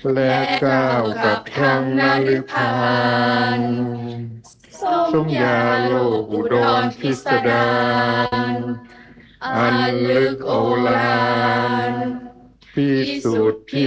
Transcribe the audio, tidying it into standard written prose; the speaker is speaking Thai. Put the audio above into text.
และก้าวกับครั้งนฤพานสมยาโลกอุดรพิสดารอันลึกโอฬารพิสุทธิ